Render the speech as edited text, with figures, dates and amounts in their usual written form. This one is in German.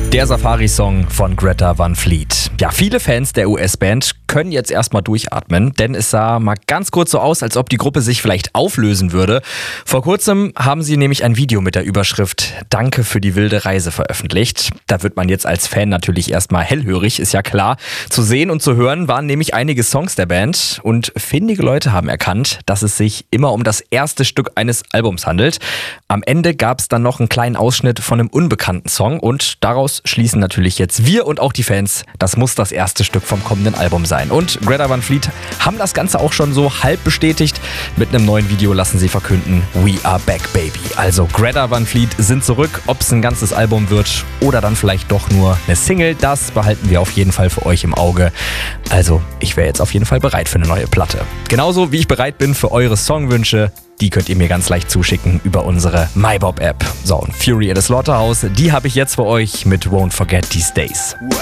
Der Safari-Song von Greta Van Fleet. Ja, viele Fans der US-Band können jetzt erstmal durchatmen, denn es sah mal ganz kurz so aus, als ob die Gruppe sich vielleicht auflösen würde. Vor kurzem haben sie nämlich ein Video mit der Überschrift "Danke für die wilde Reise" veröffentlicht. Da wird man jetzt als Fan natürlich erstmal hellhörig, ist ja klar. Zu sehen und zu hören waren nämlich einige Songs der Band und findige Leute haben erkannt, dass es sich immer um das erste Stück eines Albums handelt. Am Ende gab es dann noch einen kleinen Ausschnitt von einem unbekannten Song und daraus schließen natürlich jetzt wir und auch die Fans, das muss das erste Stück vom kommenden Album sein. Und Greta Van Fleet haben das Ganze auch schon so halb bestätigt. Mit einem neuen Video lassen sie verkünden, "We are back, baby." Also Greta Van Fleet sind zurück. Ob es ein ganzes Album wird oder dann vielleicht doch nur eine Single, das behalten wir auf jeden Fall für euch im Auge. Also ich wäre jetzt auf jeden Fall bereit für eine neue Platte. Genauso wie ich bereit bin für eure Songwünsche. Die könnt ihr mir ganz leicht zuschicken über unsere MyBob-App. So, und Fury at the Slaughterhouse, die habe ich jetzt für euch mit Won't Forget These Days.